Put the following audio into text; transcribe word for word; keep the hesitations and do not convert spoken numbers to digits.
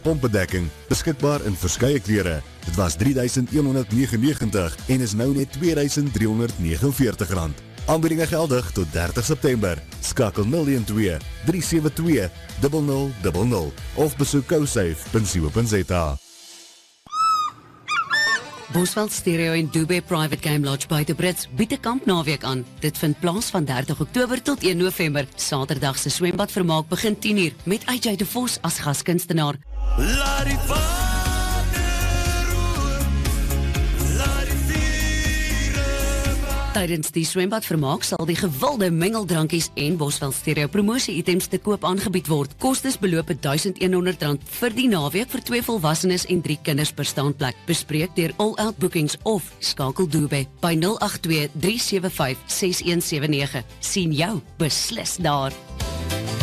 pompbedekking, beskikbaar in verskeie kleure. Dit was drie duisend een honderd negenennegentig en is nou net twee duisend drie honderd negenenveertig rand. Aanbiedinge geldig tot dertig September. Skakel nul een twee, drie sewe twee, nul nul nul nul of besoek cosafe punt co punt za. Bosveld Stereo en Dubai Private Game Lodge by the Brits bied 'n kampnaweek aan. Dit vind plaas van dertig Oktober tot een November. Saterdag se swembadvermaak begin tien uur met A J de Vos as gaskunstenaar. Tydens die swembadvermaak sal die gewilde mengeldrankies en Bosveld Stereo promosie-items te koop aangebied word. Kostes beloop duisend een honderd rand vir die naweek vir twee volwassenes en drie kinders per staanplek. Bespreek deur All Out Bookings of skakel Dubai by nul agt twee, drie sewe vyf, ses een sewe nege. Sien jou beslis daar.